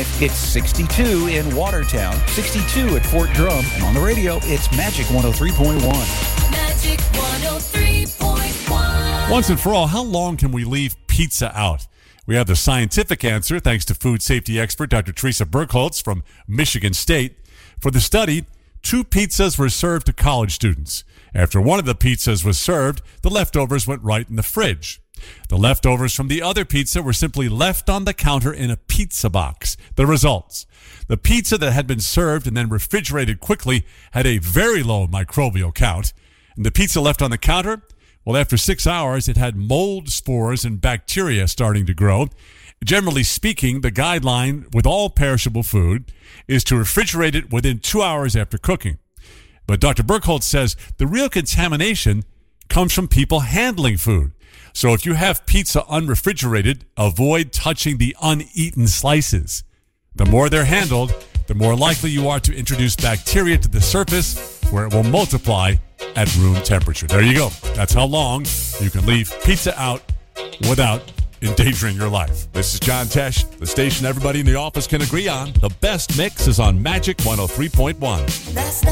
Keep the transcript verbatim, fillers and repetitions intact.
five. It's sixty-two in Watertown, sixty-two at Fort Drum. And on the radio, it's Magic one oh three point one. Magic one oh three point one. Once and for all, how long can we leave pizza out? We have the scientific answer thanks to food safety expert Doctor Teresa Berkholz from Michigan State. For the study, two pizzas were served to college students. After one of the pizzas was served, the leftovers went right in the fridge. The leftovers from the other pizza were simply left on the counter in a pizza box. The results: the pizza that had been served and then refrigerated quickly had a very low microbial count. And the pizza left on the counter, well, after six hours, it had mold spores and bacteria starting to grow. Generally speaking, the guideline with all perishable food is to refrigerate it within two hours after cooking. But Doctor Berkholz says the real contamination comes from people handling food. So if you have pizza unrefrigerated, avoid touching the uneaten slices. The more they're handled, the more likely you are to introduce bacteria to the surface where it will multiply at room temperature. There you go. That's how long you can leave pizza out without endangering your life. This is John Tesh, the station everybody in the office can agree on. The best mix is on Magic one oh three point one. Last night